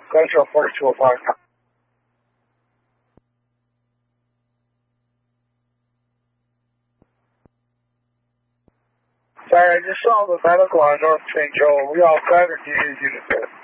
Glenshore 4205. Sorry, I just saw the medical on North St. Joe. We all set or do you need unit there?